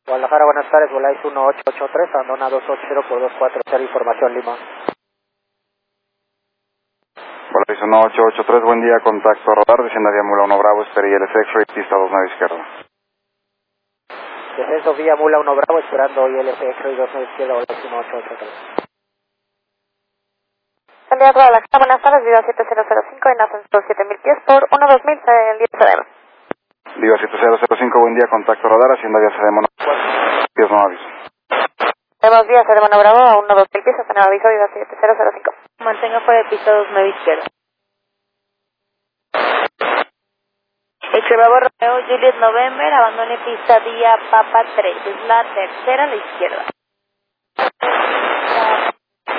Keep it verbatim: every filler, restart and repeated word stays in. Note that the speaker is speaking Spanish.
Guadalajara, buenas tardes, voláis uno ocho ocho tres, abandona dos ocho cero por dos cuatro cero, información Lima. Voláis uno ocho ocho tres, buen día, contacto radar, descienda vía Mula uno Bravo, espera I L S X-Ray, pista dos nueve izquierda. Descenso vía Mula uno Bravo, esperando I L S X-Ray dos nueve izquierda, voláis uno ocho ocho tres. Candidato a la buenas tardes, Viva siete cero cero cinco, en ascenso siete mil pies por uno dos mil, el diez C D M. Viva siete cero cero cinco, buen día, contacto radar, hacienda vía C D M pies no aviso. Buenos días, C D M Bravo, a uno dos mil pies, hasta nuevo aviso, Viva siete cero cero cinco. Mantenga fuera de pista dos nueve izquierda. Extremado Romeo Juliet November, abandone pista vía Papa tres, es la tercera a la izquierda.